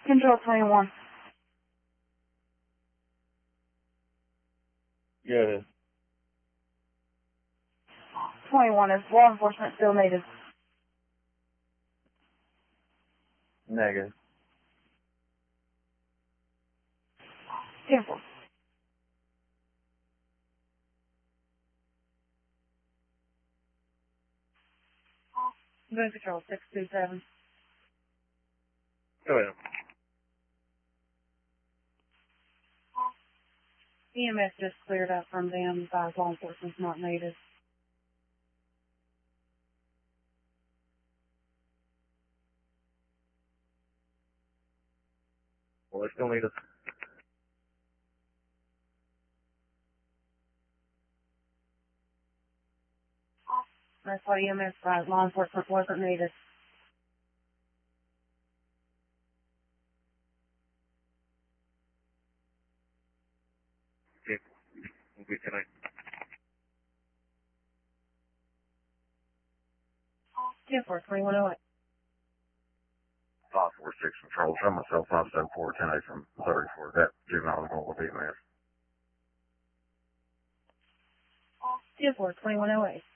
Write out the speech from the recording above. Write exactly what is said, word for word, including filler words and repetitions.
Control twenty-one. Yeah. twenty-one, is law enforcement still needed? Negative. ten four. Moon Control six two seven. Go ahead. E M S just cleared up from them, five law enforcement's not needed. Well, they still need us. That's why E M S five law enforcement wasn't needed. Okay. We'll be tonight. ten four, twenty-one oh eight. five four six Control. Show myself five seven four ten eight from thirty-four. That juvenile is going with E M S. ten four, twenty-one oh eight.